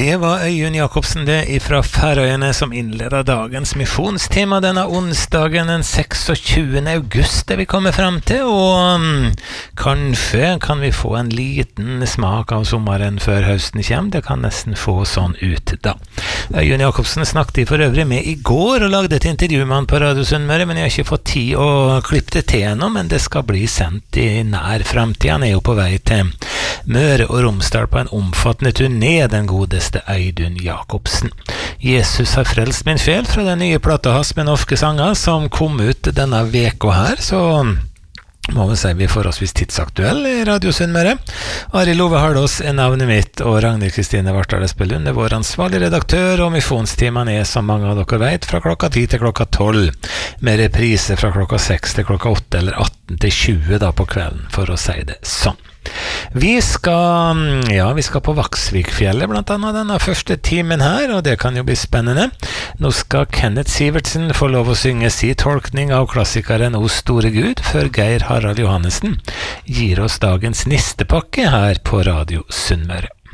Det var Øyunn Jacobsen det ifra Færøyene som innleder dagens misjonstema denne onsdagen den 26. august det vi kommer frem til, og kanskje kan vi få en liten smak av sommeren før høsten kommer, det kan nesten få sånn ut da. Øyunn Jacobsen snakket for øvrig med i går og lagde et intervju med han på Radio Sunnmøre, men jeg har ikke fått tid å klippe det til ennå, men det skal bli sendt i nær fremtid. Han er jo på vei til Møre og Romsdal på en omfattende turné, den godeste Øyunn Jacobsen. Jesus har frelst min sjel fra den nye plata hans med norske sanger som kom ut denne veka her, så må vi si vi er forholdsvis tidsaktuell i Radio Sunnmøre. Ari Love Hardås er navnet mitt, og Ragnhild Kristine Vartdal Espelund er vår ansvarlig redaktør, og misjonstimen er, som mange av dere vet, fra klokka 10 til klokka 12, med reprise fra klokka 6 til klokka 8 eller 18 til 20 da på kvelden, for å si det sånn. Vi skal på Vaksvikfjellet blant annet denne første timen her, og det kan jo bli spennende. Nå skal Kenneth Sivertsen få lov å synge sin tolkning av klassikeren O store Gud, før Geir Harald Johannessen gir oss dagens nistepakke her på Radio Sunnmøre.